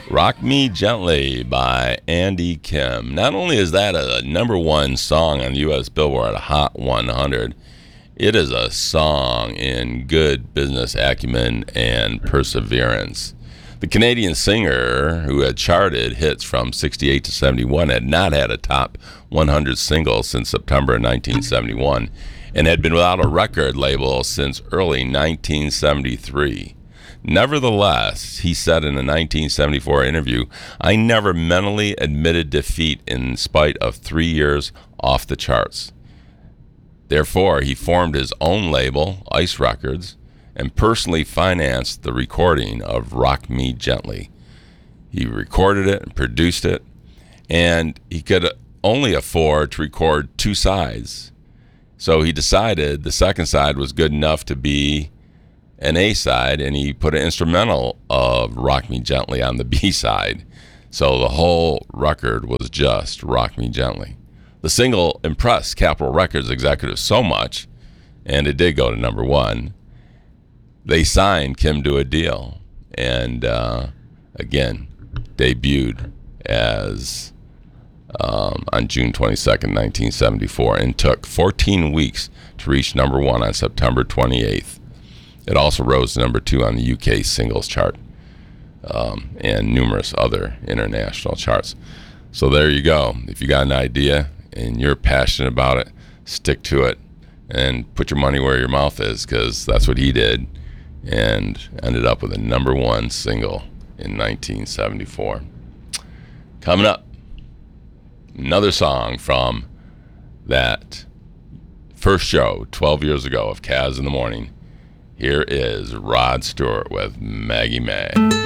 Rock Me Gently by Andy Kim. Not only is that a number one song on the U.S. Billboard Hot 100, it is a song in good business acumen and perseverance. The Canadian singer, who had charted hits from 68 to 71, had not had a top 100 single since September 1971 and had been without a record label since early 1973. Nevertheless, he said in a 1974 interview, "I never mentally admitted defeat in spite of 3 years off the charts." Therefore, he formed his own label, Ice Records, and personally financed the recording of Rock Me Gently. He recorded it and produced it, and he could only afford to record two sides. So he decided the second side was good enough to be an A side, and he put an instrumental of Rock Me Gently on the B side. So the whole record was just Rock Me Gently. The single impressed Capitol Records executives so much, and it did go to number one, they signed Kim to a deal, and again, debuted as on June 22nd, 1974, and took 14 weeks to reach number one on September 28th. It also rose to number two on the UK singles chart and numerous other international charts. So there you go. If you got an idea and you're passionate about it, stick to it and put your money where your mouth is, because that's what he did and ended up with a number one single in 1974. Coming up, another song from that first show 12 years ago of Kaz in the Morning. Here is Rod Stewart with Maggie May.